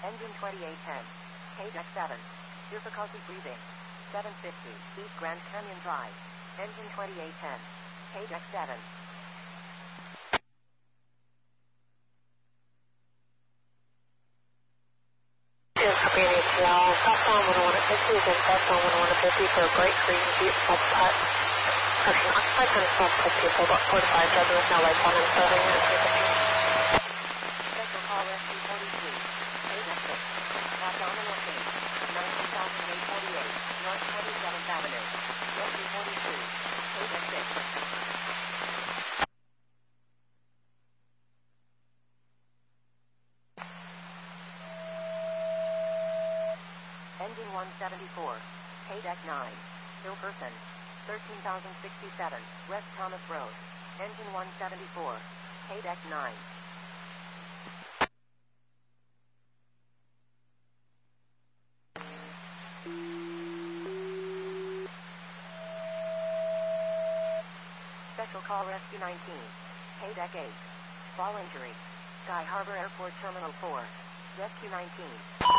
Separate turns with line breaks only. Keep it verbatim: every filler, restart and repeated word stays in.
Engine twenty-eight ten. K deck seven. Difficulty breathing. seven fifty. East Grand Canyon Drive. Engine twenty-eight ten. K deck seven.
Copy A T L, southbound one oh one at fifty, again southbound one oh one at fifty for a bright green Jeep subcut. Parking occupied, kind of small plus people, about four to five driving with no lights on and serving at three fifteen.
Special call S G forty-three. K deck six. Abdominal change. nineteen thousand eight hundred forty-eight. North twenty-seventh Avenue. S G forty-three. K deck six. Engine one seventy-four. K deck nine. Hillperson. thirteen thousand sixty-seven. West Thomas Road. Engine one seventy-four. K deck nine. Special call Rescue nineteen. K deck eight. Fall injury. Sky Harbor Airport Terminal four. Rescue nineteen.